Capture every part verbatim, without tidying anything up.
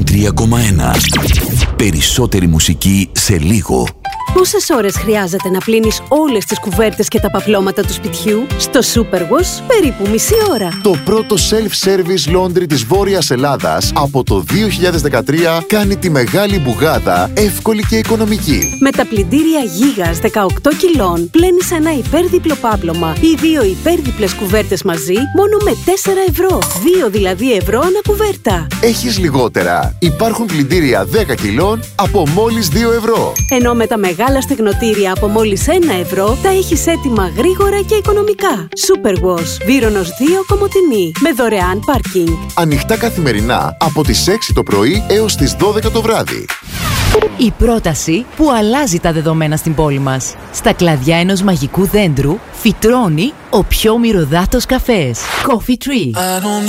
τρία κόμμα ένα. Περισσότερη μουσική σε λίγο. Πόσες ώρες χρειάζεται να πλύνεις όλες τις κουβέρτες και τα παπλώματα του σπιτιού? Στο Superwash περίπου μισή ώρα. Το πρώτο self-service laundry της Βόρειας Ελλάδας από το δύο χιλιάδες δεκατρία κάνει τη μεγάλη μπουγάδα εύκολη και οικονομική. Με τα πλυντήρια Γίγας δεκαοκτώ κιλών πλένεις ένα υπέρδιπλο πάπλωμα ή δύο υπέρδιπλες κουβέρτες μαζί μόνο με τέσσερα ευρώ. δύο δηλαδή ευρώ ανά κουβέρτα. Έχεις λιγότερα. Υπάρχουν πλυντήρια δέκα κιλών από μόλις δύο ευρώ. Ενώ με τα μεγάλα στεγνοτήρια από μόλις ένα ευρώ τα έχεις έτοιμα γρήγορα και οικονομικά. Superwash, Βύρονος δύο, Κομοτηνή, με δωρεάν πάρκινγκ. Ανοιχτά καθημερινά από τις έξι το πρωί έως τις δώδεκα το βράδυ. Η πρόταση που αλλάζει τα δεδομένα στην πόλη μας. Στα κλαδιά ενός μαγικού δέντρου φυτρώνει ο πιο μυρωδάτος καφές. Coffee Tree.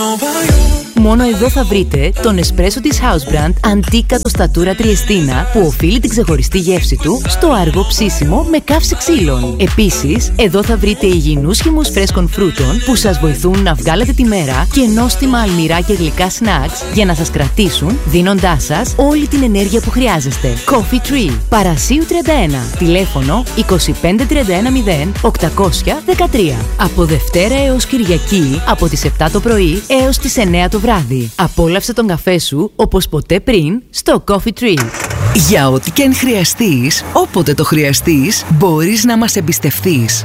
Μόνο εδώ θα βρείτε τον εσπρέσο της House Brand Antica Tostatura Triestina που οφείλει την ξεχωριστή γεύση του στο αργό ψήσιμο με καύση ξύλων. Επίσης, εδώ θα βρείτε υγιεινούς χυμούς φρέσκων φρούτων που σας βοηθούν να βγάλετε τη μέρα και νόστιμα αλμυρά και γλυκά snacks για να σας κρατήσουν, δίνοντάς σας όλη την ενέργεια που χρειάζεστε. Coffee Tree. Παρασίου τριάντα ένα. Τηλέφωνο είκοσι πέντε τριάντα ένα μηδέν οκτακόσια δεκατρία. Από Δευτέρα έως Κυριακή από τις επτά το πρωί έως τις εννέα το βράδυ. Απόλαυσε τον καφέ σου όπως ποτέ πριν στο Coffee Tree. Για ό,τι και αν χρειαστείς, όποτε το χρειαστείς, μπορείς να μας εμπιστευτείς.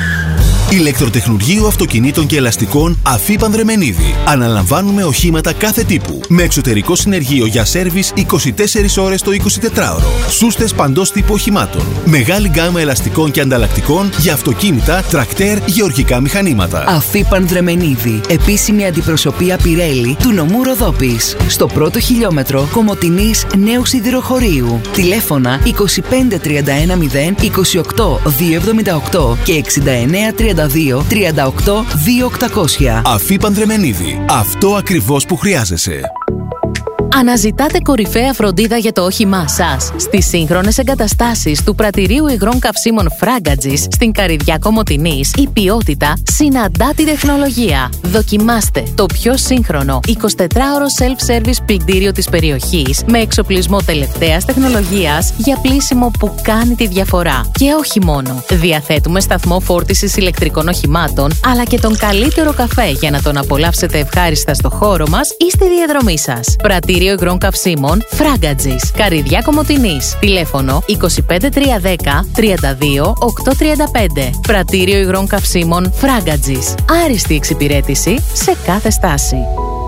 Ηλεκτροτεχνουργείο αυτοκινήτων και ελαστικών Αφή Πανδρεμενίδη. Αναλαμβάνουμε οχήματα κάθε τύπου. Με εξωτερικό συνεργείο για σέρβις είκοσι τέσσερις ώρες το εικοσιτετράωρο. Σούστες παντός τύπου οχημάτων. Μεγάλη γκάμα ελαστικών και ανταλλακτικών για αυτοκίνητα, τρακτέρ, γεωργικά μηχανήματα. Αφή Πανδρεμενίδη. Επίσημη αντιπροσωπεία Πιρέλη του νομού Ροδόπης. Στο πρώτο χιλιόμετρο Κομοτηνής Νέου Σιδηροχωρίου. Τηλέφωνα είκοσι πέντε τριάντα ένα μηδέν είκοσι οκτώ διακόσια εβδομήντα οκτώ και εξήντα εννέα τριάντα δύο τριάντα οκτώ δύο οκτακόσια. Αφή Πανδρεμενίδη. Αυτό ακριβώς που χρειάζεσαι. Αναζητάτε κορυφαία φροντίδα για το όχημά σας. Στις σύγχρονες εγκαταστάσεις του πρατηρίου υγρών καυσίμων Φράγκατζης στην Καρυδιά Κομοτηνής, η ποιότητα συναντά τη τεχνολογία. Δοκιμάστε το πιο σύγχρονο εικοσιτετράωρο self-service πλυντήριο της περιοχής με εξοπλισμό τελευταίας τεχνολογίας για πλύσιμο που κάνει τη διαφορά. Και όχι μόνο. Διαθέτουμε σταθμό φόρτισης ηλεκτρικών οχημάτων, αλλά και τον καλύτερο καφέ για να τον απολαύσετε ευχάριστα στο χώρο μας ή στη διαδρομή σας. Πρατήριο υγρών καυσίμων Φράγκατζης, Καρυδιά Κομοτηνής. Τηλέφωνο είκοσι πέντε τριακόσια δέκα τριάντα δύο οκτακόσια τριάντα πέντε. Πρατήριο υγρών καυσίμων Φράγκατζης. Άριστη εξυπηρέτηση σε κάθε στάση.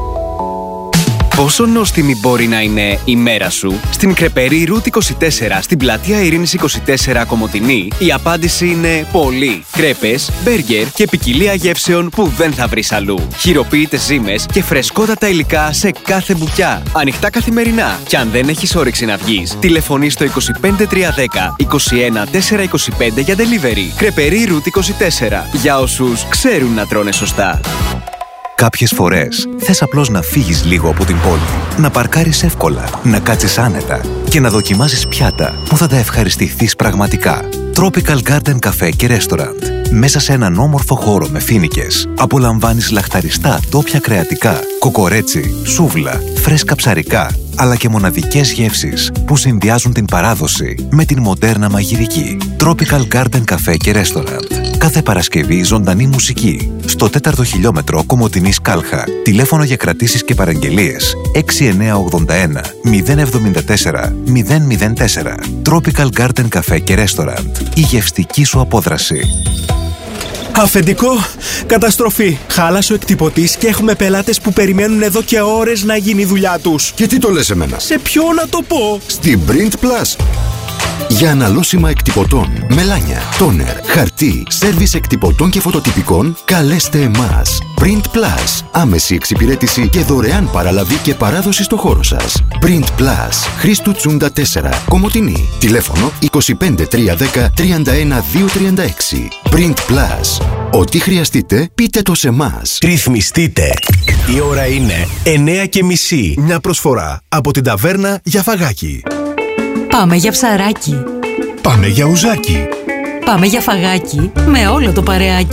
Πόσο νόστιμη μπορεί να είναι η μέρα σου? Στην κρεπερή Route είκοσι τέσσερα στην πλατεία Ειρήνης είκοσι τέσσερα Κομοτηνή η απάντηση είναι πολύ. Κρέπες, μπέργκερ και ποικιλία γεύσεων που δεν θα βρεις αλλού. Χειροποίητες ζύμες και φρεσκότατα υλικά σε κάθε μπουκιά. Ανοιχτά καθημερινά. Και αν δεν έχεις όρεξη να βγεις, τηλεφωνείς στο είκοσι πέντε τριακόσια δέκα είκοσι ένα τετρακόσια είκοσι πέντε για delivery. Κρεπερή Route είκοσι τέσσερα. Για όσους ξέρουν να τρώνε σωστά. Κάποιες φορές θες απλώς να φύγεις λίγο από την πόλη, να παρκάρεις εύκολα, να κάτσεις άνετα και να δοκιμάσεις πιάτα που θα τα ευχαριστηθείς πραγματικά. Tropical Garden Café και Restaurant. Μέσα σε έναν όμορφο χώρο με φοίνικες, απολαμβάνεις λαχταριστά ντόπια κρεατικά, κοκορέτσι, σούβλα, φρέσκα ψαρικά, αλλά και μοναδικές γεύσεις που συνδυάζουν την παράδοση με την μοντέρνα μαγειρική. Tropical Garden Café και Restaurant. Κάθε Παρασκευή ζωντανή μουσική. Στο τέταρτο χιλιόμετρο Κομοτηνής Κάλχα. Τηλέφωνο για κρατήσεις και παραγγελίες έξι εννιά ογδόντα ένα μηδέν εβδομήντα τέσσερα μηδέν μηδέν τέσσερα. Tropical Garden Café και Restaurant. Η γευστική σου απόδραση. Αφεντικό, καταστροφή. Χάλασε ο εκτυπωτής και έχουμε πελάτες που περιμένουν εδώ και ώρες να γίνει η δουλειά τους. Και τι το λες εμένα? Σε ποιο να το πω? Στην Print Plus. Για αναλώσιμα εκτυπωτών, μελάνια, τόνερ, χαρτί, σέρβις εκτυπωτών και φωτοτυπικών, καλέστε εμάς. Print Plus. Άμεση εξυπηρέτηση και δωρεάν παραλαβή και παράδοση στο χώρο σας. Print Plus. Χρήστου Τσούντα τέσσερα, Κομοτηνή. Τηλέφωνο είκοσι πέντε τριακόσια δέκα τριάντα ένα διακόσια τριάντα έξι. Print Plus. Ό,τι χρειαστείτε, πείτε το σε εμάς. Ρυθμιστείτε. Η ώρα είναι εννέα και μισή. Μια προσφορά από την ταβέρνα για φαγάκι. Πάμε για ψαράκι. Πάμε για ουζάκι. Πάμε για φαγάκι με όλο το παρεάκι.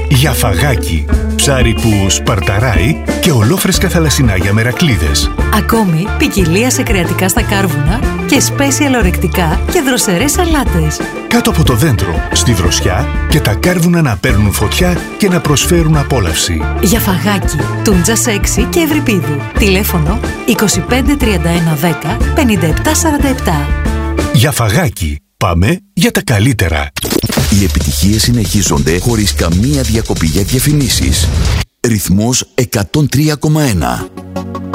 Για φαγάκι. Ψάρι που σπαρταράει και ολόφρεσκα θαλασσινά μερακλίδες. Ακόμη ποικιλία σε κρεατικά στα κάρβουνα και special ορεκτικά και δροσερές σαλάτες. Κάτω από το δέντρο, στη δροσιά και τα κάρβουνα να παίρνουν φωτιά και να προσφέρουν απόλαυση. Για φαγάκι. Τούντζας έξι και Ευρυπίδου. Τηλέφωνο είκοσι πέντε τριάντα ένα δέκα πενήντα επτά σαράντα επτά. Για φαγάκι. Πάμε για τα καλύτερα. Οι επιτυχίες συνεχίζονται χωρίς καμία διακοπή για διαφημίσεις. Ρυθμός εκατόν τρία κόμμα ένα.